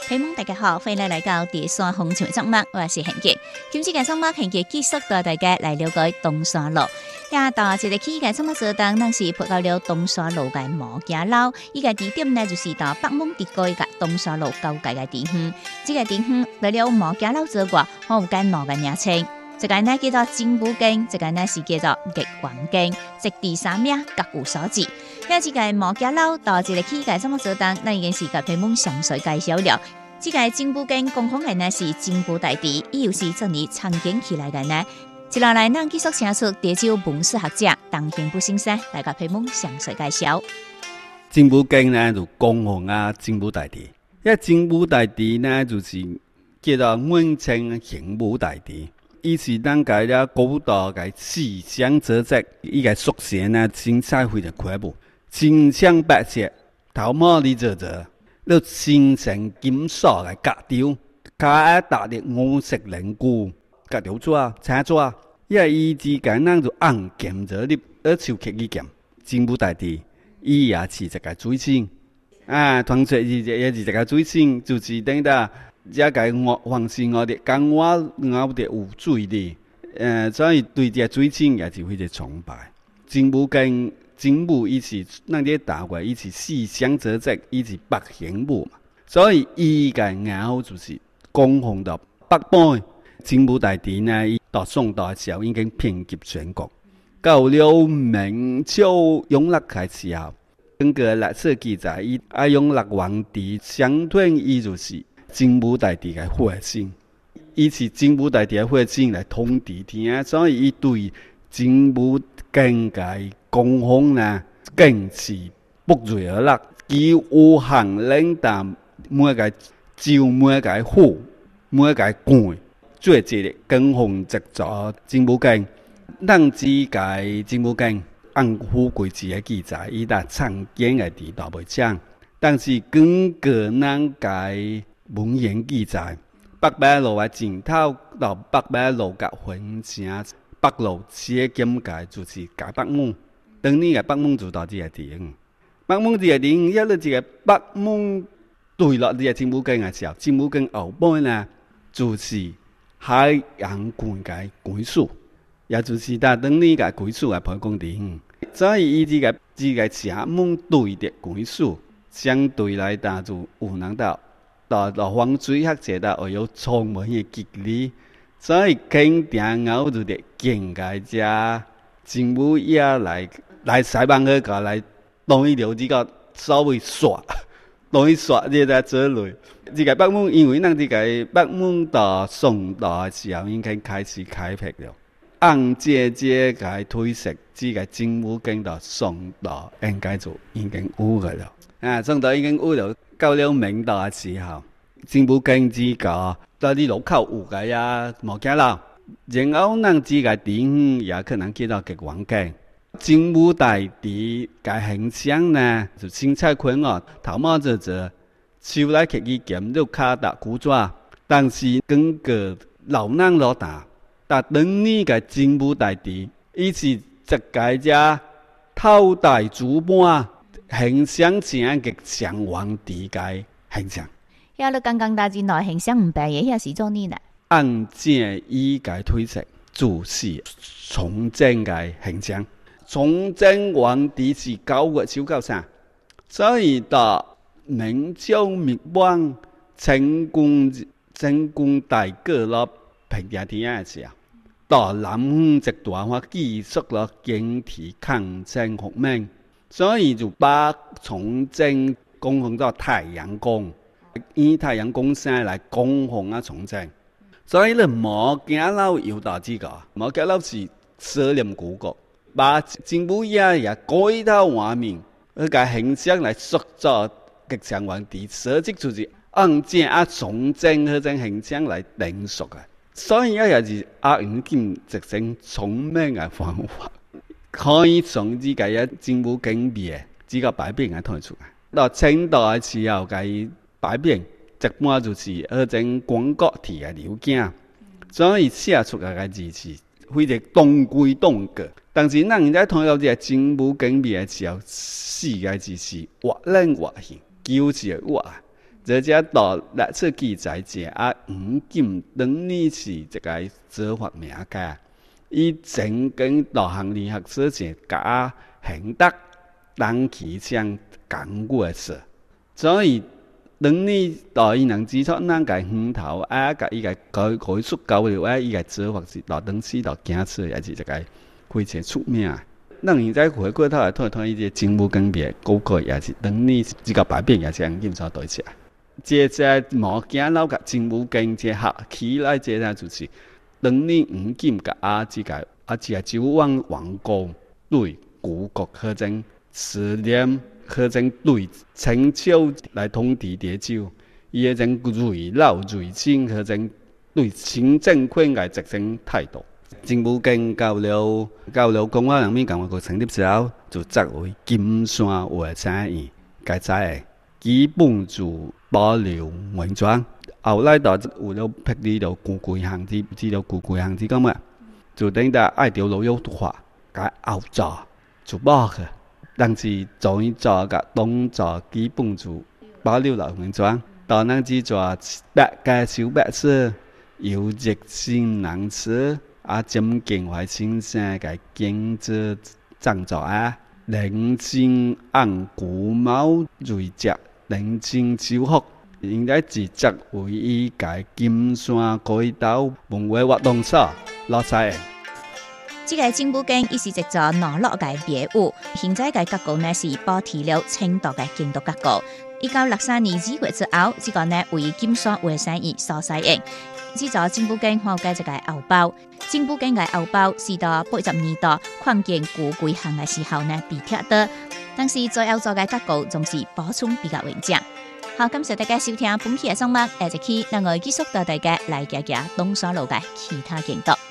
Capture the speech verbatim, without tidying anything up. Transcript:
朋友们大家好，欢迎来到第三风潮节目，我是贤杰。今次嘅节目贤杰继续带大家来了解东山路。呀，到这个期嘅节目做当，咱是碰到了东山路嘅毛家楼，依个地点呢就是到北门地区嘅东山路交界嘅地方。这个地方除了毛家楼之外，我有间两个名称。一個呢叫做金寶徑，一個呢是叫做月光徑，即第三名各有所指。因這個毛家樓到這個起界怎麼做當，咱已經是甲朋友詳細介紹了。這個金寶徑供奉嘅呢是金寶大帝，伊又是怎樣創建起來嘅呢？接落來，咱繼續請出地質文史學者鄧平寶先生來甲朋友詳細介紹。 金寶徑呢就供奉啊金寶大帝，因為金寶大帝呢就是叫做滿清玄武大帝。伊是咱家了古代嘅思想哲學，伊個屬性呢，真彩非常快步，真槍白色，頭毛哩做做，你形成金屬嘅格調，加搭啲五色靈菇，格條紙、青紙，因為伊之間咱就按劍咗哩，而手刻去劍，金寶大帝，伊也是一個水星，啊，傳說伊也是一個水星，就是等到。這個我凡是我哋講我我哋有水的，誒，所以對這水晶也是非常崇拜。金寶跟金寶伊是咱啲大話，伊是思想哲學，伊是北玄武嘛，所以伊個偶就是供奉到北方。金寶大帝呢，伊到宋代嘅時候已經遍及全國。到了明朝永樂嘅時候，根據歷史記載，伊阿永樂皇帝相傳伊就是。金寶大帝嘅化身，伊是金寶大帝嘅化身來統治天，所以伊對金寶徑嘅供奉呢，更是不絕而立。伊有行領導每個朝每個府每個縣做一個供奉執着金寶徑。咱只個金寶徑按富貴字嘅記載，伊達創建嘅地道未強，但是根據咱個文言記載，北馬路嘅盡頭到北馬路嘅分城，北路車檢界就是界北門。當年嘅北門就到這個地方，北門這個地方，一路這個北門對落這個金寶徑嘅時候，金寶徑後背呢就是海洋館嘅歸屬，也就是他當年嘅歸屬嘅破工地方。所以伊這個這個城門對的歸屬，相對來講就有能到。到到風水學者到會有充滿嘅吉利，所以經典偶就啲境界者金寶也來來西邦去個來當一條這個所謂刷，當一刷呢個這類。這個北門因為咱這個北門到宋代嘅時候已經開始開闢了，按這這個推測，這個金寶徑到宋代應該就已經有嘅了。啊，宋代已經有了。到了明代嘅時候，金寶徑這個到啲路口有個呀毛家樓，然後咱這個地方也可能叫做月光徑。金寶大帝嘅形象呢，就青菜坤哦，頭毛做做，手來刻去劍，都卡搭古爪，但是根據老人老大，但當年嘅金寶大帝，伊是一個只頭戴珠冠。形象正嘅上皇帝嘅形象， 呀，你剛剛大陣內形象唔白嘅，也是做呢呢？ 按照伊嘅推測，就是崇禎嘅形象。崇禎皇帝是九月九九三，所以到明朝滅亡，清宮清宮大過咗平定天嘅時候，到南方一段話繼續咗經體抗清復明。所以就把崇禎供奉到太陽宮，以太陽宮山來供奉啊崇禎。所以咧毛家樓有到這個，毛家樓是奢廉古國，把金寶也也改頭換面，那個形象來塑造吉祥皇帝，實際就是按照啊崇禎嗰種形象來定述嘅。所以也是阿遠見一種聰明嘅方法。可以從這個金寶徑面這個擺邊嘅推出來。到清代嘅時候，佢擺邊一般就是嗰種廣角體嘅流景，所以寫出來嘅字是非常當歸當個。但是咱在睇到這個金寶徑面嘅時候，四個字是畫靚畫形，就是畫， 这只到历史記載者啊，五劍當年是一個做法名家，伊曾經導行李學者者甲行德當其將講過說，所以當年到伊能指出，咱個園頭啊，甲伊個改改出交流啊，伊個做法是到當時到行出也是一個非常出名。咱現在回過頭來睇睇伊個精武更別高過，也是當年這個百變也是用劍所對起來。這隻毛鏡老甲精武更這合起來，這呢就是當年五劍甲啊，這個啊，這個九王王公對古國可爭思念可爭對清朝來統治地州，伊個種瑞老瑞清可爭對清政權個執政態度。精武更到了到了公安人民共和國成立之後，就作為金山話產院改在基本就保留原狀，後來就有了霹靂了古規行之，知了古規行之咁啊，就等到愛條老幼化，改後座就冇去，但是從伊座甲東座基本就保留了原狀，到咱只座八家小白色，有熱心人士啊，점勁懷先生個經濟創作啊，寧靜按古毛瑞隻。寧靜修復，應該是作為伊個金山街道文化活動所落曬。 這個精武更伊是一座農樂嘅別屋，現在嘅結構呢是保持了青島嘅建築結構。一九六三年二月之後，這個呢為金山話產院所使用。這座精武更後嘅一個後包，精武更嘅後包是到八十年代擴建古規行嘅時候呢被拆得。但是最後做嘅結構總是保存比較完整。好，感謝大家收聽本期嘅節目，下一期我會繼續帶大家來講講東山路嘅其他景點。